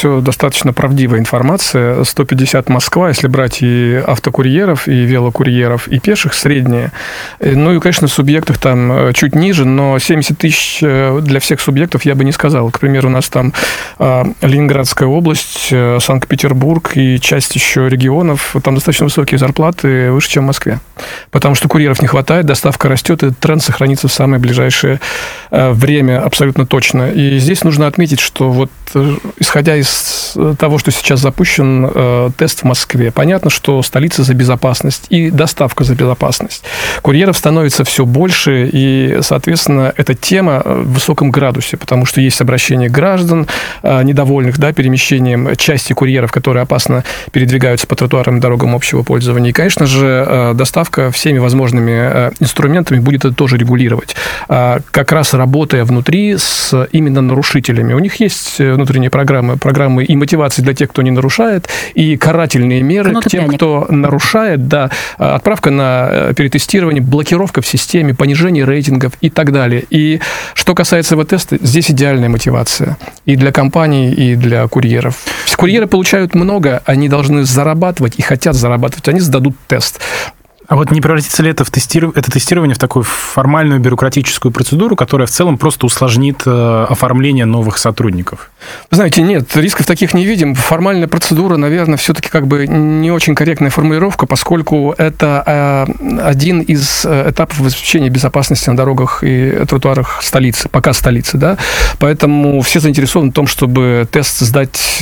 все достаточно правдивая информация. 150 Москва, если брать и автокурьеров, и велокурьеров, и пеших, средние. Ну и, конечно, субъектов там чуть ниже, но 70 тысяч для всех субъектов я бы не сказал. К примеру, у нас там Ленинградская область, Санкт-Петербург и часть еще регионов, там достаточно высокие зарплаты, выше, чем в Москве. Потому что курьеров не хватает, доставка растет, и тренд сохранится в самое ближайшее время абсолютно точно. И здесь нужно отметить, что вот исходя из того, что сейчас запущен тест в Москве, понятно, что столица за безопасность и доставка за безопасность. Курьеров становится все больше, и, соответственно, эта тема в высоком градусе, потому что есть обращение граждан, недовольных, да, перемещением части курьеров, которые опасно передвигаются по тротуарам и дорогам общего пользования. И, конечно же, доставка всеми возможными инструментами будет это тоже регулировать. Как раз работая внутри с именно нарушителями. У них есть внутренние программы и мотивации для тех, кто не нарушает, и карательные меры к тем, кто нарушает, да, отправка на перетестирование, блокировка в системе, понижение рейтингов и так далее. И что касается ИВ-теста, здесь идеальная мотивация и для компаний, и для курьеров. Курьеры получают много, они должны зарабатывать и хотят зарабатывать, они сдадут тест. А вот не превратится ли это тестирование в такую формальную бюрократическую процедуру, которая в целом просто усложнит оформление новых сотрудников? Вы знаете, нет, рисков таких не видим. Формальная процедура, наверное, все-таки как бы не очень корректная формулировка, поскольку это один из этапов обеспечения безопасности на дорогах и тротуарах столицы, пока столицы, да. Поэтому все заинтересованы в том, чтобы тест сдать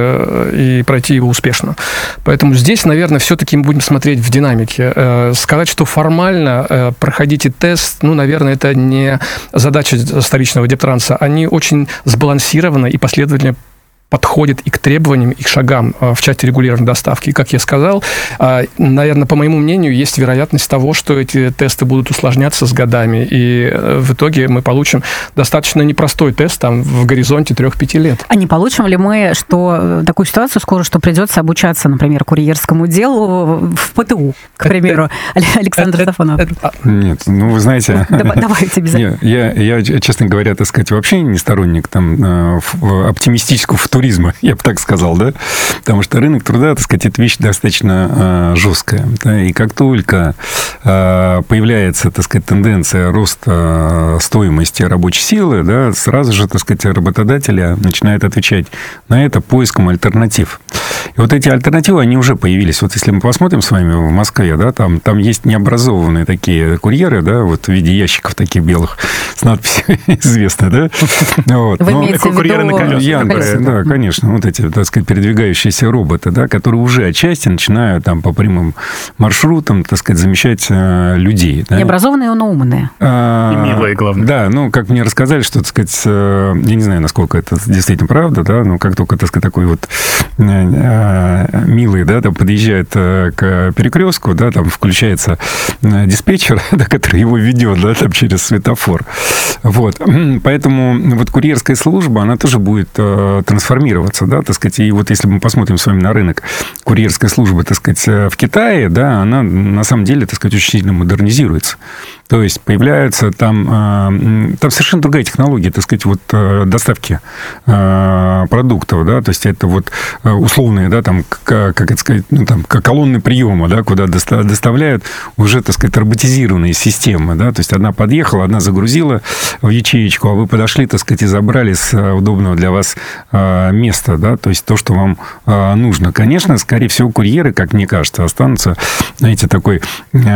и пройти его успешно. Поэтому здесь, наверное, все-таки мы будем смотреть в динамике. Сказать, что формально проходите тест, ну, наверное, это не задача столичного Дептранса. Они очень сбалансированно и последовательно подходит и к требованиям, и к шагам в части регулированной доставки. И, как я сказал, наверное, по моему мнению, есть вероятность того, что эти тесты будут усложняться с годами, и в итоге мы получим достаточно непростой тест там в горизонте 3-5 лет. А не получим ли мы такую ситуацию скоро, что придется обучаться, например, курьерскому делу в ПТУ, к примеру, Александр Сафонов? Нет, ну, вы знаете... Давайте обязательно. Я, честно говоря, так сказать, вообще не сторонник там оптимистического туризма, я бы так сказал, да, потому что рынок труда, так сказать, это вещь достаточно жесткая, да? И как только появляется, так сказать, тенденция роста стоимости рабочей силы, да, сразу же, так сказать, работодатели начинают отвечать на это поиском альтернатив. И вот эти альтернативы, они уже появились. Вот если мы посмотрим с вами в Москве, да, там есть необразованные такие курьеры, да, вот в виде ящиков таких белых с надписью «Известно», да? Вот. Вы имеете в виду... Курьеры на колесах? Да, конечно, вот эти, так сказать, передвигающиеся роботы, да, которые уже отчасти начинают там по прямым маршрутам, так сказать, замещать людей. Да? Необразованные, но умные. И милые, главное. Да, ну, как мне рассказали, что, так сказать, я не знаю, насколько это действительно правда, да, но как только, так сказать, такой вот милый, да, там подъезжает к перекрестку, да, там включается диспетчер, да, который его ведет, да, там через светофор. Вот. Поэтому вот курьерская служба, она тоже будет трансформироваться, да, так сказать. И вот если мы посмотрим с вами на рынок курьерской службы, так сказать, в Китае, да, она на самом деле, так сказать, очень сильно модернизируется. То есть появляются там совершенно другая технология, так сказать, вот доставки продуктов, да, то есть это вот условные, да, там, как это сказать, ну, там, колонны приема, да, куда доставляют уже, так сказать, роботизированные системы, да, то есть одна подъехала, одна загрузила в ячеечку, а вы подошли, так сказать, и забрали с удобного для вас места, да, то есть то, что вам нужно. Конечно, скорее всего, курьеры, как мне кажется, останутся, знаете, такой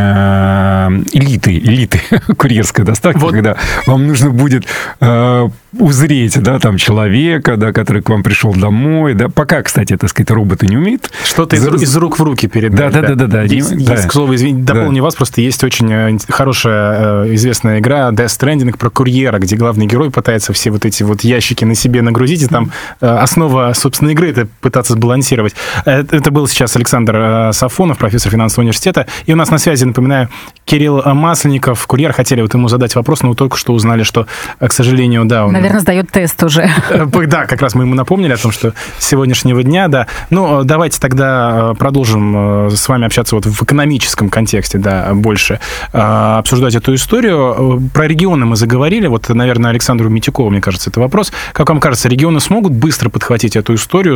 элиты курьерской доставки, вот. Когда вам нужно будет узреть, да, там, человека, да, который к вам пришел домой, да, пока, кстати, так сказать, роботы не умеют. Что-то из рук в руки передать. Да. Есть, к слову, извините, дополню вас, просто есть очень хорошая известная игра Death Stranding про курьера, где главный герой пытается все вот эти вот ящики на себе нагрузить, и там основа, собственно, игры — это пытаться сбалансировать. Это был сейчас Александр Сафонов, профессор финансового университета, и у нас на связи, напоминаю, Кирилл Масленников, курьер. Хотели вот ему задать вопрос, но только что узнали, что, к сожалению, да, он... Наверное, сдает тест уже. Да, как раз мы ему напомнили о том, что с сегодняшнего дня, да. Ну, давайте тогда продолжим с вами общаться вот в экономическом контексте, да, больше обсуждать эту историю. Про регионы мы заговорили. Вот, наверное, Александру Митюкову, мне кажется, это вопрос. Как вам кажется, регионы смогут быстро подхватить эту историю